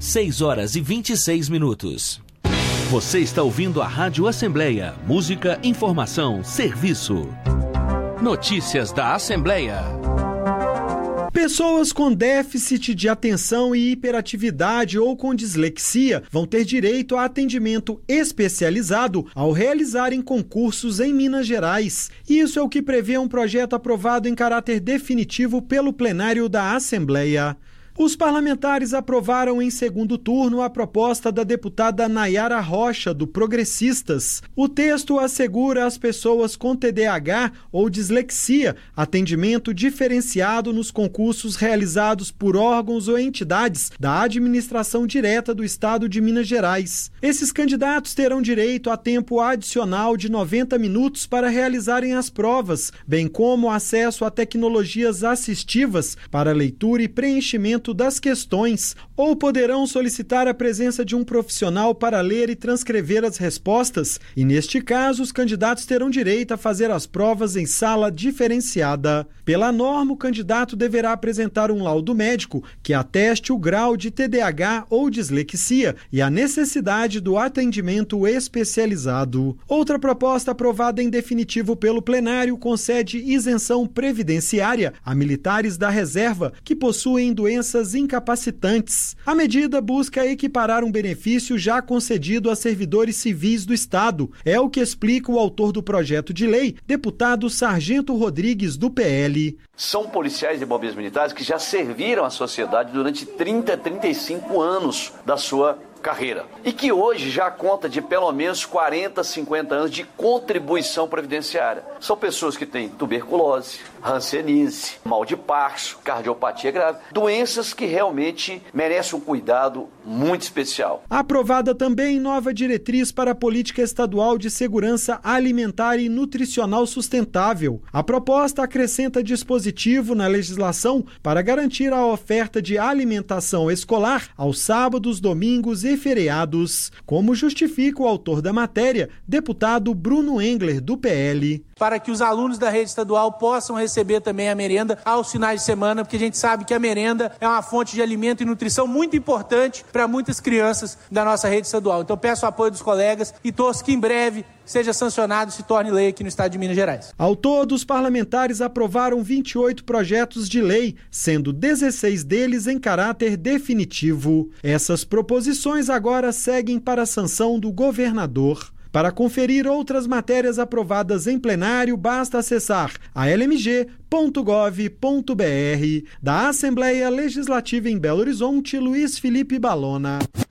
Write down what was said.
6h26. Você está ouvindo a Rádio Assembleia. Música, informação, serviço. Notícias da Assembleia. Pessoas com déficit de atenção e hiperatividade ou com dislexia vão ter direito a atendimento especializado ao realizarem concursos em Minas Gerais. Isso é o que prevê um projeto aprovado em caráter definitivo pelo plenário da Assembleia. Os parlamentares aprovaram em segundo turno a proposta da deputada Nayara Rocha, do Progressistas. O texto assegura às pessoas com TDAH ou dislexia atendimento diferenciado nos concursos realizados por órgãos ou entidades da administração direta do Estado de Minas Gerais. Esses candidatos terão direito a tempo adicional de 90 minutos para realizarem as provas, bem como acesso a tecnologias assistivas para leitura e preenchimento das questões, ou poderão solicitar a presença de um profissional para ler e transcrever as respostas, e neste caso os candidatos terão direito a fazer as provas em sala diferenciada. Pela norma, o candidato deverá apresentar um laudo médico que ateste o grau de TDAH ou dislexia e a necessidade do atendimento especializado. Outra proposta aprovada em definitivo pelo plenário concede isenção previdenciária a militares da reserva que possuem doenças incapacitantes. A medida busca equiparar um benefício já concedido a servidores civis do Estado. É o que explica o autor do projeto de lei, deputado Sargento Rodrigues, do PL. São policiais e bombeiros militares que já serviram à sociedade durante 30, 35 anos da sua carreira e que hoje já conta de pelo menos 40, 50 anos de contribuição previdenciária. São pessoas que têm tuberculose, hanseníase, mal de Parkinson, cardiopatia grave, doenças que realmente merecem um cuidado muito especial. Aprovada também nova diretriz para a política estadual de segurança alimentar e nutricional sustentável. A proposta acrescenta dispositivo na legislação para garantir a oferta de alimentação escolar aos sábados, domingos e feriados, como justifica o autor da matéria, deputado Bruno Engler, do PL. Para que os alunos da rede estadual possam receber também a merenda aos finais de semana, porque a gente sabe que a merenda é uma fonte de alimento e nutrição muito importante para muitas crianças da nossa rede estadual. Então peço o apoio dos colegas e torço que em breve seja sancionado e se torne lei aqui no estado de Minas Gerais. Ao todo, os parlamentares aprovaram 28 projetos de lei, sendo 16 deles em caráter definitivo. Essas proposições agora seguem para a sanção do governador. Para conferir outras matérias aprovadas em plenário, basta acessar almg.gov.br. Da Assembleia Legislativa em Belo Horizonte, Luiz Felipe Balona.